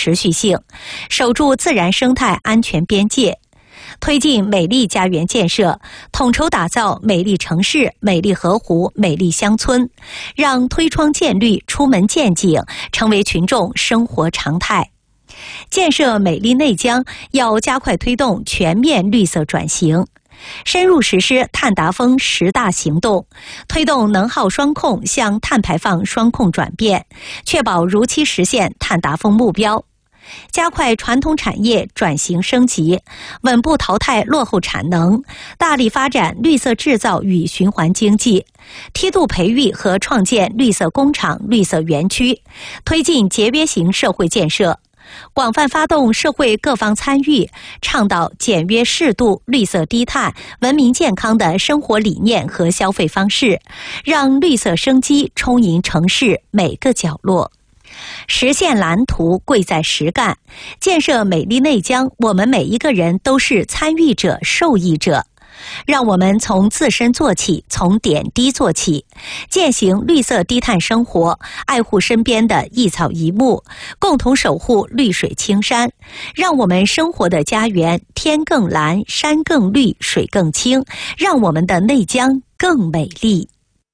持续性，守住自然生态安全边界。推进美丽家园建设，统筹打造美丽城市、美丽河湖、美丽乡村，让推窗见绿、出门见景成为群众生活常态。建设美丽内江，要加快推动全面绿色转型，深入实施碳达峰10大行动，推动能耗双控向碳排放双控转变，确保如期实现碳达峰目标。加快传统产业转型升级，稳步淘汰落后产能，大力发展绿色制造与循环经济，梯度培育和创建绿色工厂、绿色园区，推进节约型社会建设，广泛发动社会各方参与，倡导简约适度、绿色低碳、文明健康的生活理念和消费方式，让绿色生机充盈城市每个角落。实现蓝图贵在实干，建设美丽内江，我们每一个人都是参与者、受益者。让我们从自身做起，从点滴做起，践行绿色低碳生活，爱护身边的一草一木，共同守护绿水青山，让我们生活的家园天更蓝、山更绿、水更清，让我们的内江更美丽。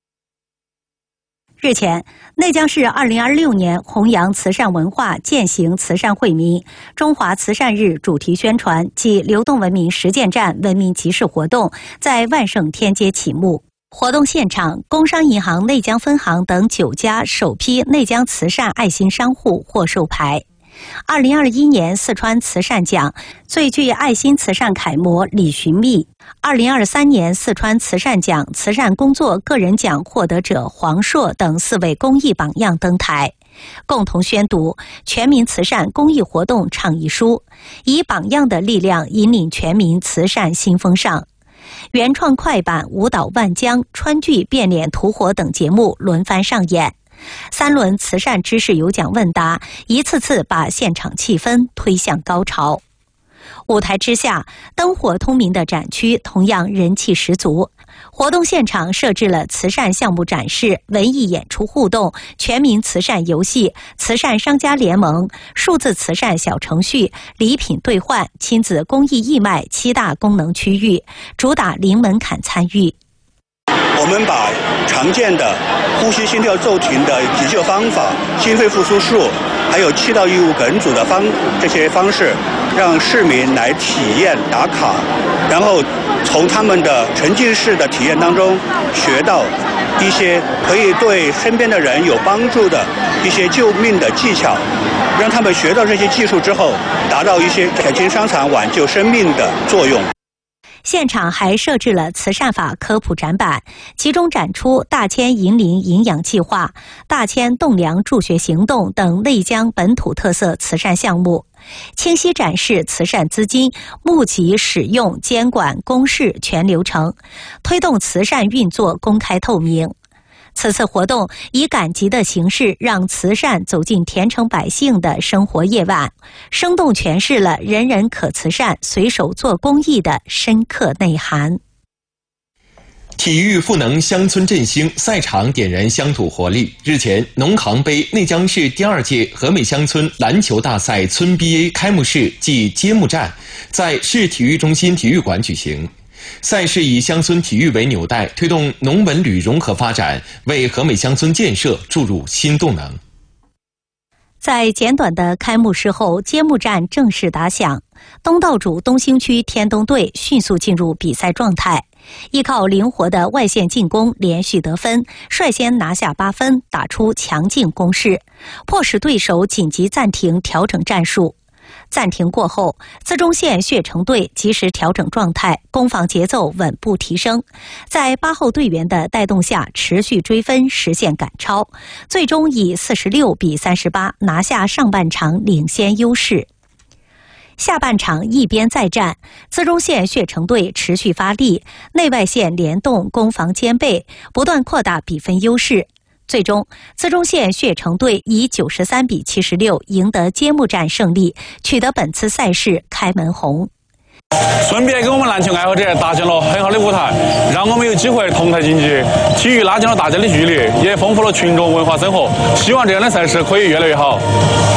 日前，内江市2026年弘扬慈善文化、践行慈善惠民中华慈善日主题宣传暨流动文明实践站文明集市活动在万盛天街启幕。活动现场，工商银行内江分行等9家首批内江慈善爱心商户获授牌。2021年四川慈善奖最具爱心慈善楷模李寻觅，2023年四川慈善奖慈善工作个人奖获得者黄硕等4位公益榜样登台，共同宣读全民慈善公益活动倡议书，以榜样的力量引领全民慈善新风尚。原创快板、舞蹈万江、川剧变脸吐火等节目轮番上演。3轮慈善知识有奖问答，一次次把现场气氛推向高潮。舞台之下，灯火通明的展区同样人气十足。活动现场设置了慈善项目展示、文艺演出互动、全民慈善游戏、慈善商家联盟、数字慈善小程序、礼品兑换、亲子公益义卖7大功能区域，主打零门槛参与。 我们把常见的呼吸心跳骤停的急救方法、心肺复苏术，还有气道异物梗阻的这些方式，让市民来体验打卡，然后从他们的沉浸式的体验当中学到一些可以对身边的人有帮助的一些救命的技巧，让他们学到这些技术之后，达到一些减轻伤残、挽救生命的作用。 现场还设置了慈善法科普展板，其中展出大千银龄营养计划、大千栋梁助学行动等内江本土特色慈善项目，清晰展示慈善资金募集、使用、监管、公示全流程，推动慈善运作公开透明。此次活动以赶集的形式，让慈善走进田城百姓的生活夜晚，生动诠释了人人可慈善、随手做公益的深刻内涵。 体育赋能乡村振兴，赛场点燃乡土活力。日前，农行杯内江市第2届和美乡村篮球大赛村 BA 开幕式暨揭幕战在市体育中心体育馆举行。赛事以乡村体育为纽带，推动农文旅融合发展，为和美乡村建设注入新动能。 在简短的开幕式后，揭幕战正式打响。东道主东兴区天东队迅速进入比赛状态，依靠灵活的外线进攻连续得分，率先拿下8分，打出强劲攻势，迫使对手紧急暂停调整战术。暂停过后，资中县血城队及时调整状态，攻防节奏稳步提升，在8号队员的带动下持续追分，实现赶超，最终以46比38拿下上半场领先优势。下半场一边再战，资中县血城队持续发力，内外线联动，攻防兼备，不断扩大比分优势。最终，资中县血城队以93比76赢得揭幕战胜利，取得本次赛事开门红。 顺便给我们篮球爱好者搭建了很好的舞台，让我们有机会同台竞技。体育拉近了大家的距离，也丰富了群众文化生活。希望这样的赛事可以越来越好。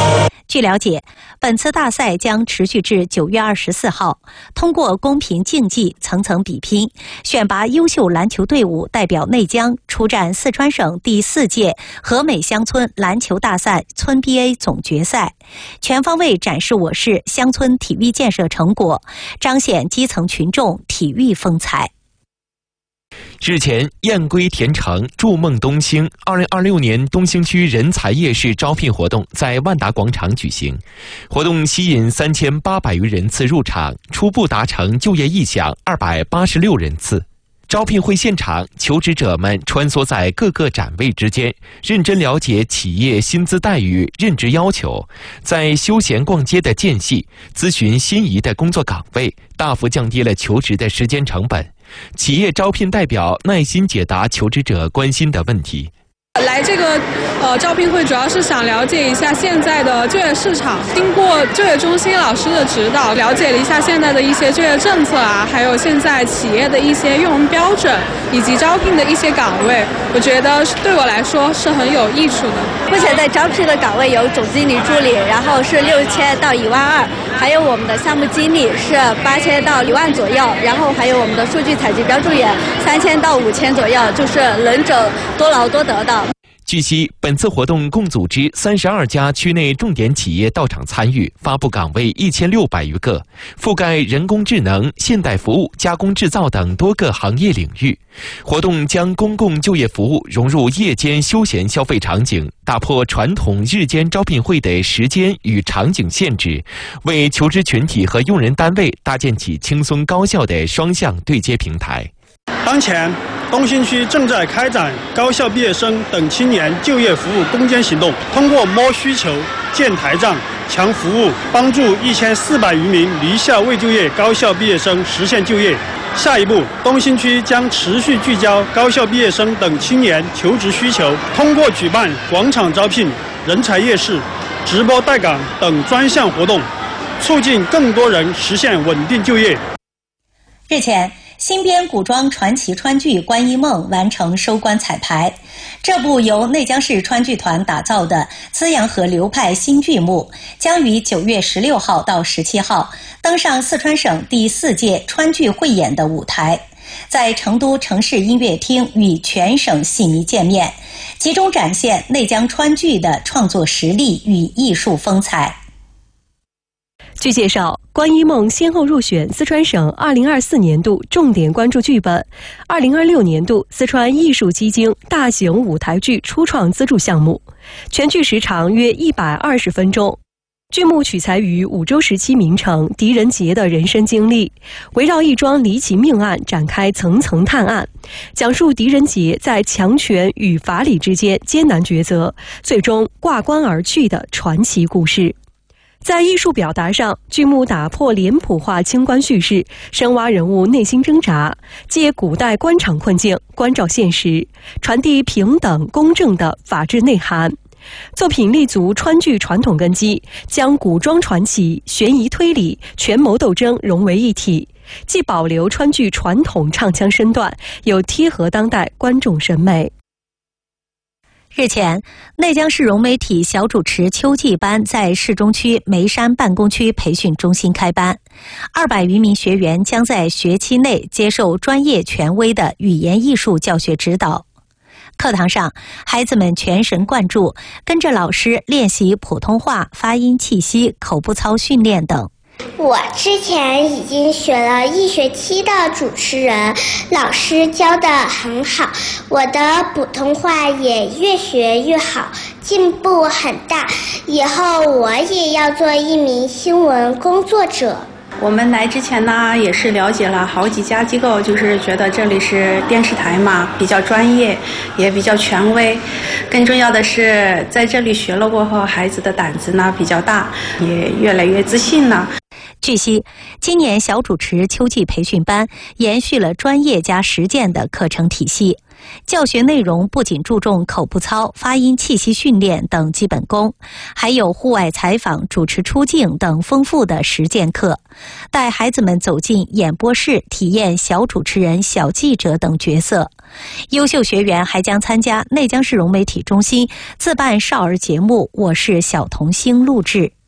据了解，本次大赛将持续至9月24号，通过公平竞技、层层比拼，选拔优秀篮球队伍代表内江出战四川省第4届和美乡村篮球大赛村 BA 总决赛，全方位展示我市乡村体育建设成果，彰显基层群众体育风采。 日前，燕归田城，筑梦东兴2026年东兴区人才夜市招聘活动在万达广场举行，活动吸引3800余人次入场，初步达成就业意向286人次。招聘会现场，求职者们穿梭在各个展位之间，认真了解企业薪资待遇、任职要求，在休闲逛街的间隙咨询心仪的工作岗位，大幅降低了求职的时间成本。企业招聘代表耐心解答求职者关心的问题。 来这个招聘会主要是想了解一下现在的就业市场，经过就业中心老师的指导，了解了一下现在的一些就业政策啊，还有现在企业的一些用人标准以及招聘的一些岗位，我觉得对我来说是很有益处的。 目前在招聘的岗位有总经理助理，然后是6000到12000，还有我们的项目经理是8000到10000左右，然后还有我们的数据采集标注员3000到5000左右，就是能者多劳多得的。 据悉，本次活动共组织32家区内重点企业到场参与，发布岗位1600余个，覆盖人工智能、现代服务、加工制造等多个行业领域。活动将公共就业服务融入夜间休闲消费场景，打破传统日间招聘会的时间与场景限制，为求职群体和用人单位搭建起轻松高效的双向对接平台。 当前，东兴区正在开展高校毕业生等青年就业服务攻坚行动，通过摸需求、建台账、强服务，帮助1400余名离校未就业高校毕业生实现就业。下一步，东兴区将持续聚焦高校毕业生等青年求职需求，通过举办广场招聘、人才夜市、直播带岗等专项活动，促进更多人实现稳定就业。 日前，新编古装传奇川剧《观音梦》完成收官彩排。这部由内江市川剧团打造的资阳河流派新剧目，将于9月16号到17号登上四川省第4届川剧汇演的舞台，在成都城市音乐厅与全省戏迷见面，集中展现内江川剧的创作实力与艺术风采。 据介绍，《观音梦》先后入选四川省2024年度重点关注剧本、2026年度四川艺术基金大型舞台剧初创资助项目，全剧时长约120分钟。剧目取材于五洲时期名臣狄仁杰的人生经历，围绕一桩离奇命案展开层层探案，讲述狄仁杰在强权与法理之间艰难抉择，最终挂冠而去的传奇故事。在艺术表达上，剧目打破脸谱化清官叙事，深挖人物内心挣扎，借古代官场困境关照现实，传递平等公正的法治内涵。作品立足川剧传统根基，将古装传奇、悬疑推理、权谋斗争融为一体，既保留川剧传统唱腔身段，又贴合当代观众审美。 日前，内江市融媒体小主持秋季班在市中区梅山办公区培训中心开班，200余名学员将在学期内接受专业权威的语言艺术教学指导。课堂上，孩子们全神贯注，跟着老师练习普通话、发音、气息、口部操训练等。 我之前已经学了1学期的主持人，老师教得很好，我的普通话也越学越好，进步很大。以后我也要做一名新闻工作者。 我们来之前呢，也是了解了好几家机构，就是觉得这里是电视台嘛，比较专业，也比较权威。更重要的是，在这里学了过后，孩子的胆子呢比较大，也越来越自信了。 据悉，今年小主持秋季培训班延续了专业加实践的课程体系，教学内容不仅注重口部操、发音、气息训练等基本功，还有户外采访、主持出镜等丰富的实践课，带孩子们走进演播室，体验小主持人、小记者等角色。优秀学员还将参加内江市融媒体中心自办少儿节目《我是小童星》录制。